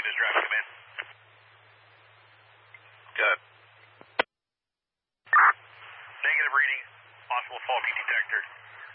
Biz Drive, come in. Good. Negative reading, possible faulty detector.